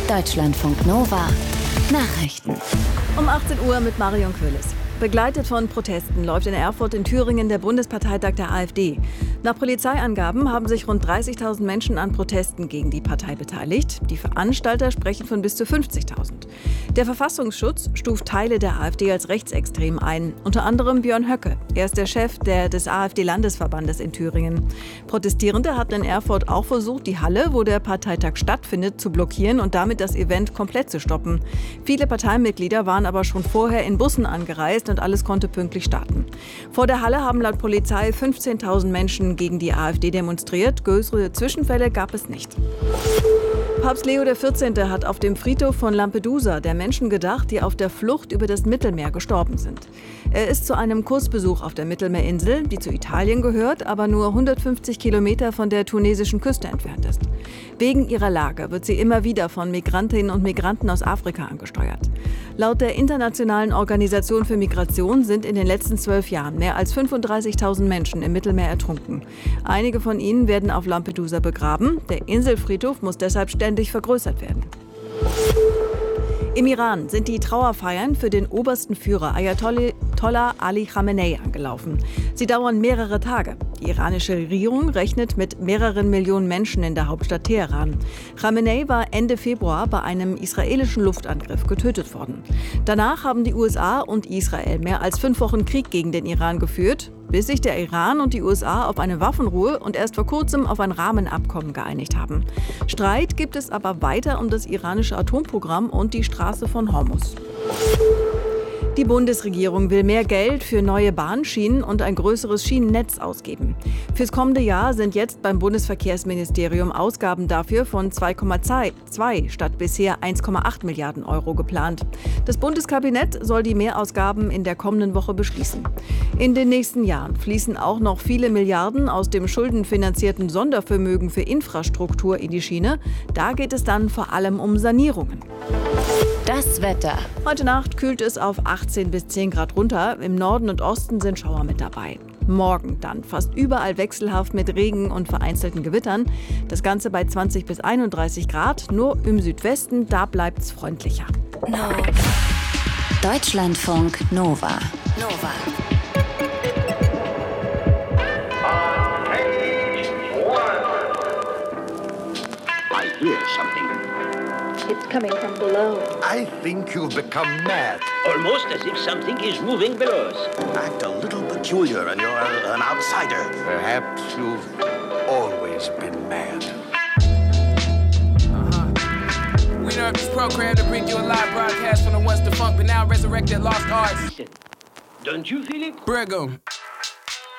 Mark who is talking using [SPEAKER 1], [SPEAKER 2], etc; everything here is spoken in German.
[SPEAKER 1] Deutschlandfunk Nova Nachrichten.
[SPEAKER 2] Um 18 Uhr mit Marion Köhles. Begleitet von Protesten läuft in Erfurt in Thüringen der Bundesparteitag der AfD. Nach Polizeiangaben haben sich rund 30.000 Menschen an Protesten gegen die Partei beteiligt. Die Veranstalter sprechen von bis zu 50.000. Der Verfassungsschutz stuft Teile der AfD als rechtsextrem ein. Unter anderem Björn Höcke. Er ist der Chef des AfD-Landesverbandes in Thüringen. Protestierende hatten in Erfurt auch versucht, die Halle, wo der Parteitag stattfindet, zu blockieren und damit das Event komplett zu stoppen. Viele Parteimitglieder waren aber schon vorher in Bussen angereist und alles konnte pünktlich starten. Vor der Halle haben laut Polizei 15.000 Menschen gegen die AfD demonstriert. Größere Zwischenfälle gab es nicht. Papst Leo XIV. Hat auf dem Friedhof von Lampedusa der Menschen gedacht, die auf der Flucht über das Mittelmeer gestorben sind. Er ist zu einem Kurzbesuch auf der Mittelmeerinsel, die zu Italien gehört, aber nur 150 Kilometer von der tunesischen Küste entfernt ist. Wegen ihrer Lage wird sie immer wieder von Migrantinnen und Migranten aus Afrika angesteuert. Laut der Internationalen Organisation für Migration sind in den letzten 12 Jahren mehr als 35.000 Menschen im Mittelmeer ertrunken. Einige von ihnen werden auf Lampedusa begraben. Der Inselfriedhof muss deshalb ständig vergrößert werden. Im Iran sind die Trauerfeiern für den obersten Führer Ayatollah Ali Khamenei angelaufen. Sie dauern mehrere Tage. Die iranische Regierung rechnet mit mehreren Millionen Menschen in der Hauptstadt Teheran. Khamenei war Ende Februar bei einem israelischen Luftangriff getötet worden. Danach haben die USA und Israel mehr als 5 Wochen Krieg gegen den Iran geführt, bis sich der Iran und die USA auf eine Waffenruhe und erst vor kurzem auf ein Rahmenabkommen geeinigt haben. Streit gibt es aber weiter um das iranische Atomprogramm und die Straße von Hormuz. Die Bundesregierung will mehr Geld für neue Bahnschienen und ein größeres Schienennetz ausgeben. Fürs kommende Jahr sind jetzt beim Bundesverkehrsministerium Ausgaben dafür von 2,2 statt bisher 1,8 Milliarden Euro geplant. Das Bundeskabinett soll die Mehrausgaben in der kommenden Woche beschließen. In den nächsten Jahren fließen auch noch viele Milliarden aus dem schuldenfinanzierten Sondervermögen für Infrastruktur in die Schiene. Da geht es dann vor allem um Sanierungen.
[SPEAKER 1] Das Wetter.
[SPEAKER 2] Heute Nacht kühlt es auf 18 bis 10 Grad runter. Im Norden und Osten sind Schauer mit dabei. Morgen dann fast überall wechselhaft mit Regen und vereinzelten Gewittern. Das Ganze bei 20 bis 31 Grad. Nur im Südwesten, da bleibt es freundlicher.
[SPEAKER 1] Deutschlandfunk Nova.
[SPEAKER 3] I hear something.
[SPEAKER 4] It's coming from below.
[SPEAKER 3] I think you've become mad.
[SPEAKER 5] Almost as if something is moving below us.
[SPEAKER 3] Act a little peculiar and you're an outsider. Perhaps you've always been mad.
[SPEAKER 6] We interrupt this program to bring you a live broadcast from the once defunct but now resurrected lost arts.
[SPEAKER 5] Don't you feel it?
[SPEAKER 6] Brigham.